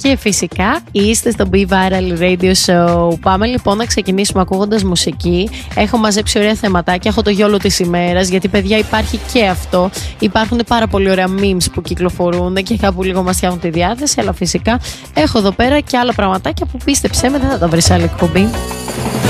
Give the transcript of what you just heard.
Και φυσικά είστε στο Be Viral Radio Show. Πάμε λοιπόν να ξεκινήσουμε ακούγοντας μουσική. Έχω μαζέψει ωραία θεματάκια. Έχω το γιόλο της ημέρας, γιατί παιδιά υπάρχει και αυτό. Υπάρχουν πάρα πολύ ωραία memes που κυκλοφορούν και κάπου λίγο μας φτιάχνουν τη διάθεση. Αλλά φυσικά έχω εδώ πέρα και άλλα πραγματάκια που πίστεψέ με δεν θα τα βρεις άλλη εκπομπή.